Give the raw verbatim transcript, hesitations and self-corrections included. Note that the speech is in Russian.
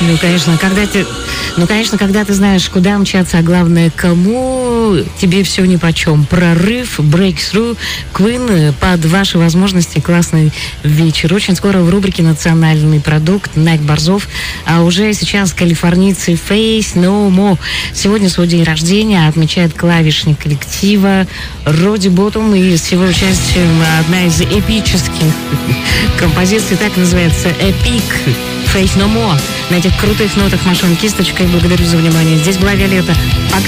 Ну, конечно, когда ты, ну, конечно, когда ты знаешь, куда мчаться, а главное, кому, тебе все нипочем. Прорыв, breakthrough, Queen, под ваши возможности, классный вечер. Очень скоро в рубрике «Национальный продукт» Найк Борзов, а уже сейчас калифорнийцы Face No More. Сегодня свой день рождения отмечает клавишник коллектива Роди Боттом, и с его участием одна из эпических композиций, так называется «Epic». Face No More. На этих крутых нотах Маша Кисточка. Благодарю за внимание. Здесь была Виолетта. Пока.